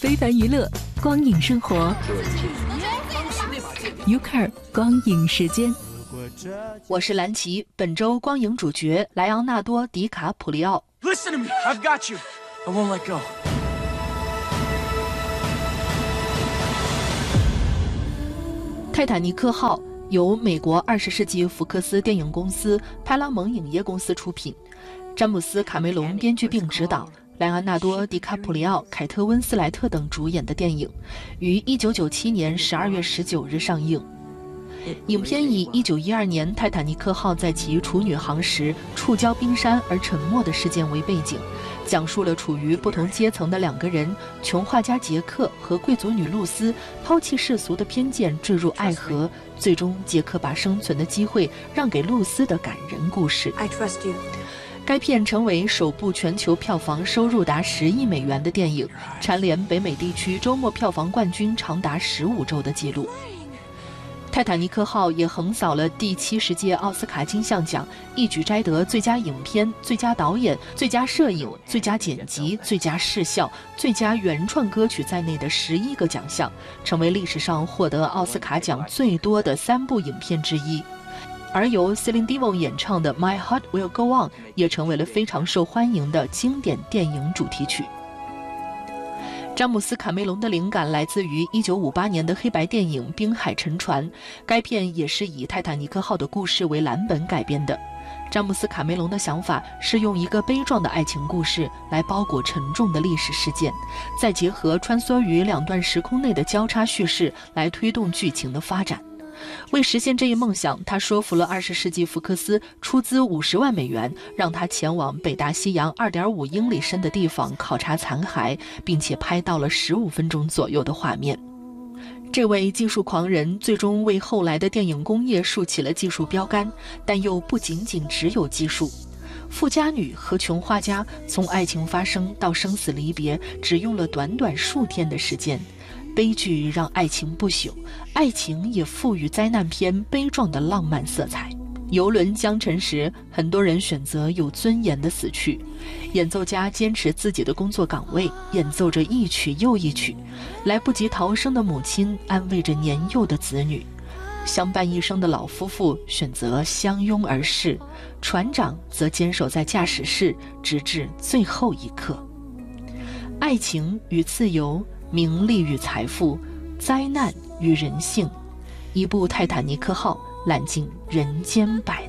非凡娱乐，光影生活。UCAR 光影时间。 我是蓝奇，本周光影主角莱昂纳多·迪卡普里奥。 Listen to me, I've got you. I won't let go. 泰坦尼克号由美国20世纪福克斯电影公司、派拉蒙影业公司出品，詹姆斯·卡梅隆编剧并执导，莱昂纳多·迪卡普里奥、凯特·温斯莱特等主演的电影，于1997年12月19日上映。影片以1912年泰坦尼克号在其处女航时触礁冰山而沉没的事件为背景，讲述了处于不同阶层的两个人，穷画家杰克和贵族女露丝抛弃世俗的偏见，坠入爱河，最终杰克把生存的机会让给露丝的感人故事。 I trust you. 该片成为首部全球票房收入达10亿美元的电影，蝉联北美地区周末票房冠军长达15周的纪录。泰坦尼克号也横扫了第70届奥斯卡金像奖，一举摘得最佳影片、最佳导演、最佳摄影、最佳剪辑、最佳视效、最佳原创歌曲在内的11个奖项，成为历史上获得奥斯卡奖最多的3部影片之一。而由 Celine Dion 演唱的 My Heart Will Go On 也成为了非常受欢迎的经典电影主题曲。詹姆斯·卡梅隆的灵感来自于1958年的黑白电影《滨海沉船》，该片也是以泰坦尼克号的故事为蓝本改编的。詹姆斯·卡梅隆的想法是用一个悲壮的爱情故事来包裹沉重的历史事件，再结合穿梭于两段时空内的交叉叙事来推动剧情的发展。为实现这一梦想，他说服了20世纪福克斯出资50万美元，让他前往北大西洋2.5英里深的地方考察残骸，并且拍到了15分钟左右的画面。这位技术狂人最终为后来的电影工业竖起了技术标杆，但又不仅仅只有技术。富家女和穷画家从爱情发生到生死离别，只用了短短数天的时间。悲剧让爱情不朽，爱情也赋予灾难片悲壮的浪漫色彩。游轮将沉时，很多人选择有尊严的死去。演奏家坚持自己的工作岗位，演奏着一曲又一曲。来不及逃生的母亲安慰着年幼的子女。相伴一生的老夫妇选择相拥而逝，船长则坚守在驾驶室，直至最后一刻。爱情与自由，名利与财富，灾难与人性，一部泰坦尼克号揽尽人间百